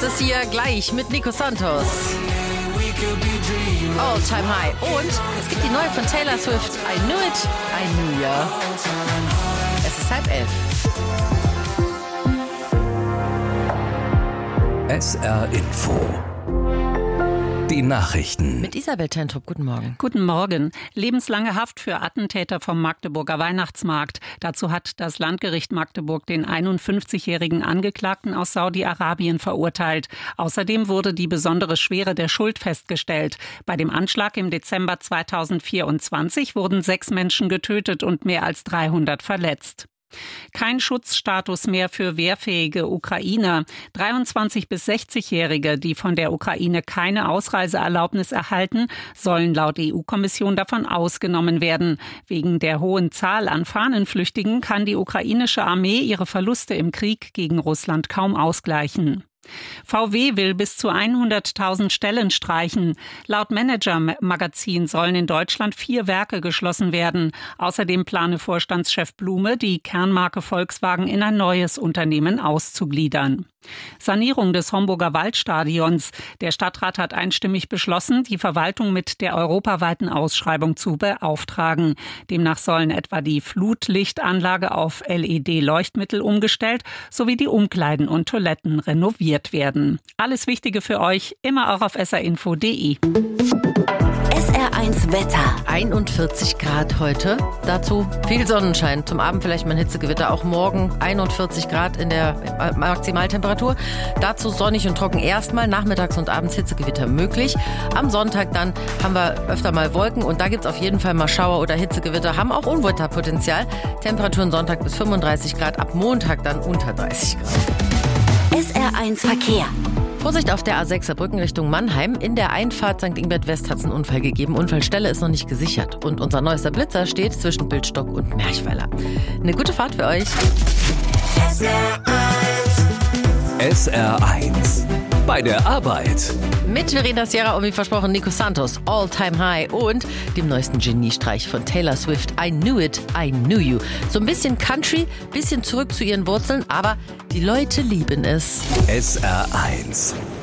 1 ist hier gleich mit Nico Santos. All Time High. Und es gibt die neue von Taylor Swift. I Knew It, I Knew Ya. Es ist 10:30. SR Info. Die Nachrichten. Mit Isabel Tentrup, guten Morgen. Guten Morgen. Lebenslange Haft für Attentäter vom Magdeburger Weihnachtsmarkt. Dazu hat das Landgericht Magdeburg den 51-jährigen Angeklagten aus Saudi-Arabien verurteilt. Außerdem wurde die besondere Schwere der Schuld festgestellt. Bei dem Anschlag im Dezember 2024 wurden 6 Menschen getötet und mehr als 300 verletzt. Kein Schutzstatus mehr für wehrfähige Ukrainer. 23- bis 60-Jährige, die von der Ukraine keine Ausreiseerlaubnis erhalten, sollen laut EU-Kommission davon ausgenommen werden. Wegen der hohen Zahl an Fahnenflüchtigen kann die ukrainische Armee ihre Verluste im Krieg gegen Russland kaum ausgleichen. VW will bis zu 100.000 Stellen streichen. Laut Manager-Magazin sollen in Deutschland 4 Werke geschlossen werden. Außerdem plane Vorstandschef Blume, die Kernmarke Volkswagen in ein neues Unternehmen auszugliedern. Sanierung des Homburger Waldstadions. Der Stadtrat hat einstimmig beschlossen, die Verwaltung mit der europaweiten Ausschreibung zu beauftragen. Demnach sollen etwa die Flutlichtanlage auf LED-Leuchtmittel umgestellt sowie die Umkleiden und Toiletten renoviert werden. Alles Wichtige für euch immer auch auf srinfo.de. SR1 Wetter. 41 Grad heute. Dazu viel Sonnenschein. Zum Abend vielleicht mal ein Hitzegewitter. Auch morgen 41 Grad in der Maximaltemperatur. Dazu sonnig und trocken erstmal. Nachmittags und abends Hitzegewitter möglich. Am Sonntag dann haben wir öfter mal Wolken. Und da gibt es auf jeden Fall mal Schauer oder Hitzegewitter. Haben auch Unwetterpotenzial. Temperaturen Sonntag bis 35 Grad. Ab Montag dann unter 30 Grad. SR1 Verkehr. Vorsicht auf der A6 Saarbrücken Richtung Mannheim. In der Einfahrt St. Ingbert West hat es einen Unfall gegeben. Unfallstelle ist noch nicht gesichert. Und unser neuester Blitzer steht zwischen Bildstock und Merchweiler. Eine gute Fahrt für euch. SR1. Bei der Arbeit. Mit Verena Sierra und wie versprochen Nico Santos, All Time High und dem neuesten Geniestreich von Taylor Swift, I Knew It, I Knew You. So ein bisschen Country, bisschen zurück zu ihren Wurzeln, aber die Leute lieben es. SR1.